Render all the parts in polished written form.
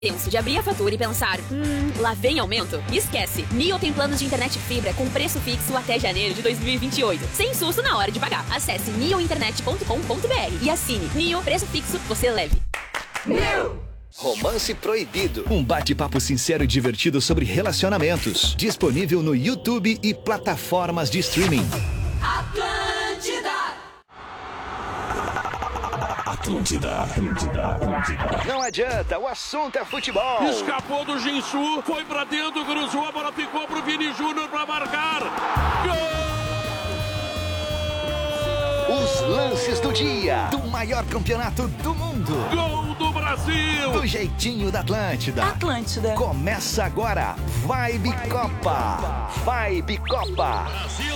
Penso de abrir a fatura e pensar, lá vem aumento? Esquece! Nio tem planos de internet fibra com preço fixo até janeiro de 2028. Sem susto na hora de pagar. Acesse niointernet.com.br e assine. Nio, preço fixo, você leve. Romance Proibido. Um bate-papo sincero e divertido sobre relacionamentos. Disponível no YouTube e plataformas de streaming. Atlântida. Não adianta, o assunto é futebol. Escapou do Jinsu, foi pra dentro, cruzou, a bola ficou pro Vini Júnior pra marcar. Gol! Os lances do dia, do maior campeonato do mundo. Gol do Brasil! Do jeitinho da Atlântida. Atlântida. Começa agora, Vibe Copa. Vibe Copa. Brasil!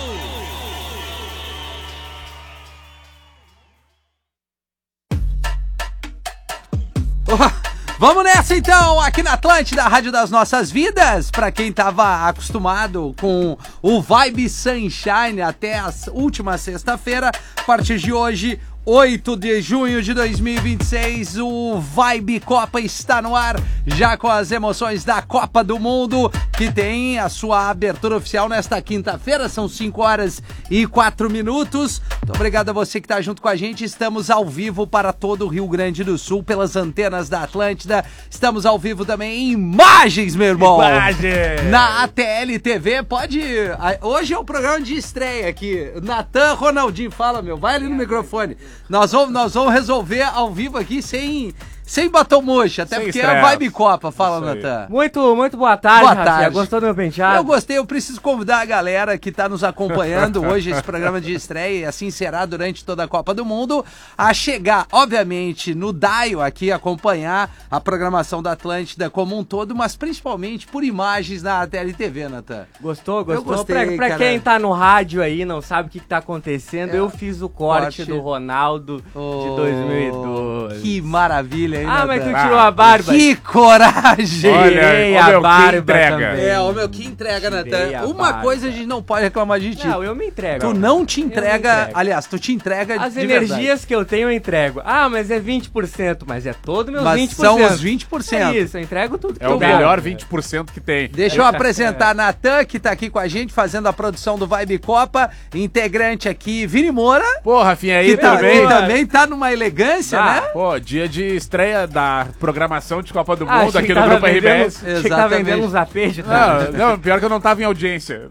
Vamos nessa então, aqui na Atlântida, a Rádio das Nossas Vidas. Pra quem tava acostumado com o Vibe Sunshine até a última sexta-feira, a partir de hoje, 8 de junho de 2026, o Vibe Copa está no ar, já com as emoções da Copa do Mundo, que tem a sua abertura oficial nesta quinta-feira, são 5 horas e 4 minutos. Muito obrigado a você que está junto com a gente, estamos ao vivo para todo o Rio Grande do Sul, pelas antenas da Atlântida, estamos ao vivo também em imagens, meu irmão! Imagens! Na ATL TV, pode... Hoje é o programa de estreia aqui, Natan Ronaldinho, fala, meu, vai ali no microfone. Nós vamos resolver ao vivo aqui sem batom mocho, até sem porque estresse. é a Vibe Copa. Fala, Natan. Muito boa tarde, boa Rafinha. tarde. Gostou do meu penteado? Eu gostei, eu preciso convidar a galera que está nos acompanhando hoje, esse programa de estreia, e assim será durante toda a Copa do Mundo, a chegar, obviamente, no Dial aqui, acompanhar a programação da Atlântida como um todo, mas principalmente por imagens na TLTV, Natan. Gostou? Eu gostei, pra cara. quem tá no rádio aí, não sabe o que tá acontecendo, eu fiz o corte do Ronaldo de 2012. Que maravilha, hein, Ah, Natan? mas tu tirou a barba. Que coragem! Tirei Olha, a meu, que barba entrega. também. É, o meu, que entrega, Tirei Natan. a Uma barba. coisa a gente não pode reclamar de ti. Não, eu me entrego. Tu não te entrega, me entrego. aliás, tu te entrega As de energias verdade. que eu tenho, eu entrego. Ah, mas é 20%, mas é todo meus Mas 20%. são os 20%. É isso, eu entrego tudo que É eu o melhor quero. 20% que tem. Deixa eu apresentar Natan, que tá aqui com a gente, fazendo a produção do Vibe Copa, integrante aqui, Vini Moura, Pô, Rafinha, aí que também. também tá numa elegância, né? Pô, dia de estreia da programação de Copa do Ah, Mundo achei aqui que no tava Grupo vendendo- RBS. Achei que tava Exatamente. vendendo uns AP de Não, pior que eu não tava em audiência.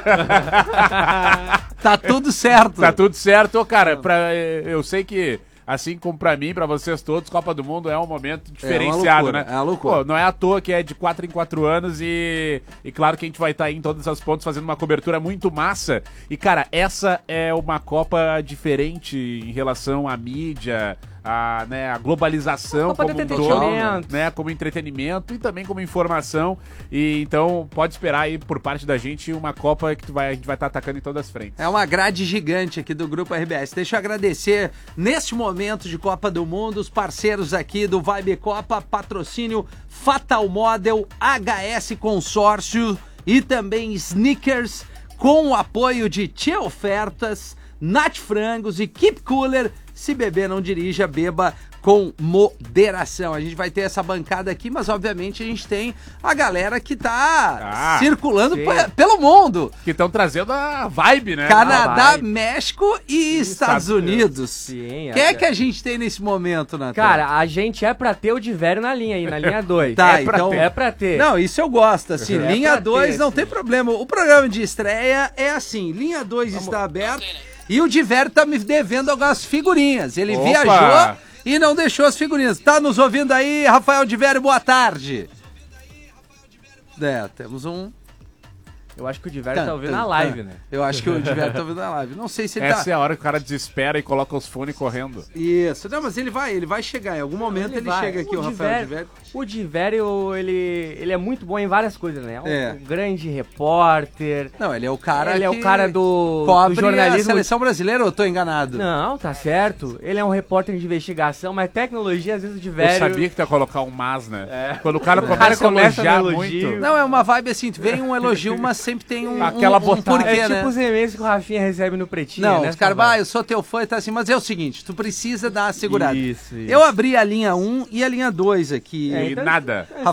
Tá tudo certo. Tá tudo certo. Ô, cara, eu sei que, assim como pra mim, pra vocês todos, Copa do Mundo é um momento diferenciado, loucura, né? é uma loucura. Pô, não é à toa que é de 4 em 4 anos e claro que a gente vai estar aí em todas as pontas fazendo uma cobertura muito massa. E, cara, essa é uma Copa diferente em relação à mídia, a globalização Copa como de um todo, entretenimento. né, como entretenimento e também como informação. E então pode esperar aí por parte da gente uma Copa que a gente vai estar atacando em todas as frentes. É uma grade gigante aqui do Grupo RBS. Deixa eu agradecer, neste momento de Copa do Mundo, os parceiros aqui do Vibe Copa, patrocínio Fatal Model, HS Consórcio e também Snickers, com o apoio de Tia Ofertas, Nat Frangos e Keep Cooler. Se beber, não dirija, beba com moderação. A gente vai ter essa bancada aqui, mas obviamente a gente tem a galera que tá circulando pelo mundo. Que estão trazendo a vibe, né? Canadá, vibe. México e Estados Unidos. Sim, Quem é que a gente tem nesse momento, Natan? Cara, a gente é pra ter o Divério na linha aí, na linha 2. Tá, é pra então- ter. É pra ter. Não, isso eu gosto, assim, É linha pra 2 ter, não sim. tem problema. O programa de estreia é assim, linha 2 está aberto e o Divério tá me devendo algumas figurinhas. Ele Opa! viajou e não deixou as figurinhas. Tá nos ouvindo aí, Rafael Divério, boa tarde. Temos um... Eu acho que o Divério tá ouvindo na live, né? Eu acho que o Divério tá ouvindo na live. Não sei se ele Essa tá... é a hora que o cara desespera e coloca os fones correndo. Isso, não, mas ele vai chegar. Em algum momento ele vai. chega aqui, o Rafael Divério. O Divério, ele é muito bom em várias coisas, né? É. Um grande repórter. Não, ele é o cara Ele é que o cara do cobre jornalismo. a seleção brasileira, ou eu tô enganado? Não, tá certo. Ele é um repórter de investigação, mas tecnologia, às vezes o Eu Divério... sabia que tu ia colocar um mas, né? É. Quando o cara cara começa a começa elogiar no elogio. muito. Não, é uma vibe assim, vem um elogio, mas sempre tem Aquela botada. porquê, É tipo né? os e-mails que o Rafinha recebe no Pretinho, Não, né? os caras, eu sou teu fã e tá assim, mas é o seguinte, tu precisa dar uma segurada. Isso. Eu abri a linha 1 e a linha 2 aqui. É e nada.